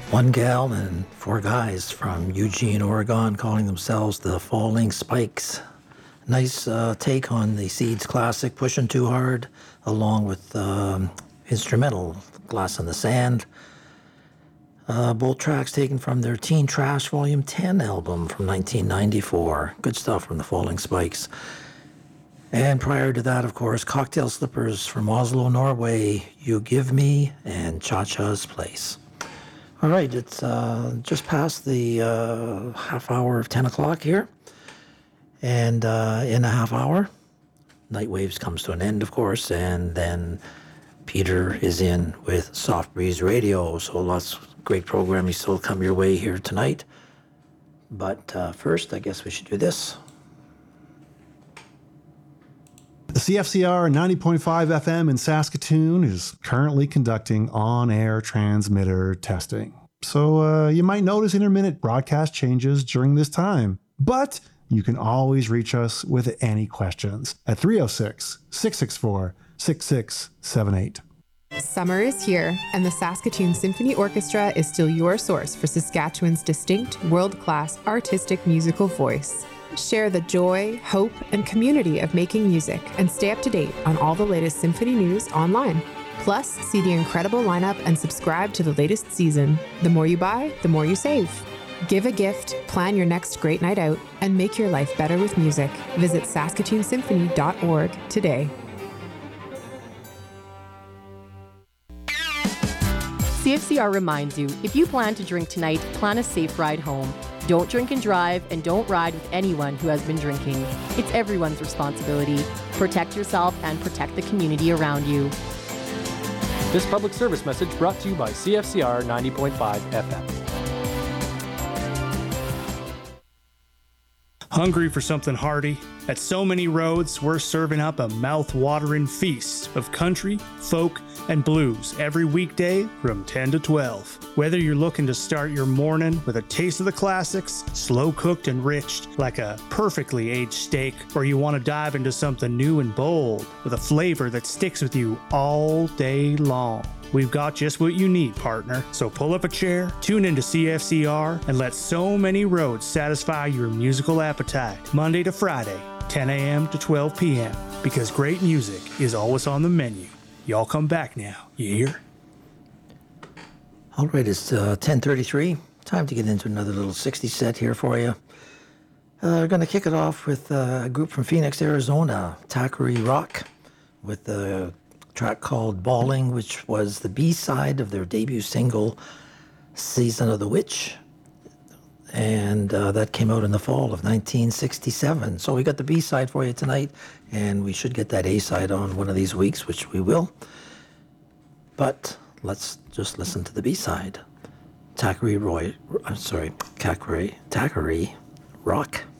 One gal and four guys from Eugene, Oregon, calling themselves the Falling Spikes. Nice take on the Seeds classic, Pushing Too Hard, along with instrumental Glass in the Sand. Both tracks taken from their Teen Trash Volume 10 album from 1994. Good stuff from the Falling Spikes. And prior to that, of course, Cocktail Slippers from Oslo, Norway, You Give Me, and Cha-Cha's Place. All right, it's just past the half hour of 10 o'clock here. And in a half hour, Nightwaves comes to an end, of course, and then Peter is in with Soft Breeze Radio. So lots of great programming still come your way here tonight. But first, I guess we should do this. The CFCR 90.5 FM in Saskatoon is currently conducting on-air transmitter testing. So you might notice intermittent broadcast changes during this time. But you can always reach us with any questions at 306-664-6678. Summer is here, and the Saskatoon Symphony Orchestra is still your source for Saskatchewan's distinct, world-class artistic musical voice. Share the joy, hope, and community of making music and stay up to date on all the latest symphony news online. Plus, see the incredible lineup and subscribe to the latest season. The more you buy, the more you save. Give a gift, plan your next great night out, and make your life better with music. Visit saskatoonsymphony.org today. CFCR reminds you, if you plan to drink tonight, plan a safe ride home. Don't drink and drive, and don't ride with anyone who has been drinking. It's everyone's responsibility. Protect yourself and protect the community around you. This public service message brought to you by CFCR 90.5 FM. Hungry for something hearty? At So Many Roads, we're serving up a mouth-watering feast of country, folk, and blues every weekday from 10 to 12. Whether you're looking to start your morning with a taste of the classics, slow-cooked and rich like a perfectly aged steak, or you want to dive into something new and bold with a flavor that sticks with you all day long, we've got just what you need, partner. So pull up a chair, tune into CFCR, and let So Many Roads satisfy your musical appetite. Monday to Friday, 10 a.m. to 12 p.m. Because great music is always on the menu. Y'all come back now, you hear? All right, it's 10:33. Time to get into another little 60 set here for you. We're going to kick it off with a group from Phoenix, Arizona, Takari Rock, with a track called Bawling, which was the B-side of their debut single, Season of the Witch. And that came out in the fall of 1967. So we got the B-side for you tonight, and we should get that A-side on one of these weeks, which we will. But let's just listen to the B-side. Takari Rock.